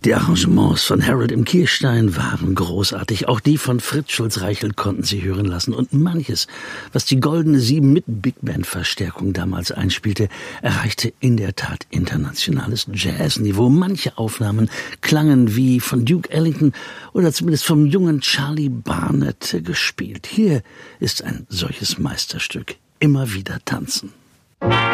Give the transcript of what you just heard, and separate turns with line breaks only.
Die Arrangements von Harold im Kirstein waren großartig. Auch die von Fritz Schulz-Reichelt konnten sie hören lassen. Und manches, was die Goldene Sieben mit Big Band Verstärkung damals einspielte, erreichte in der Tat internationales Jazzniveau. Manche Aufnahmen klangen wie von Duke Ellington oder zumindest vom jungen Charlie Barnet gespielt. Hier ist ein solches Meisterstück. Immer wieder tanzen.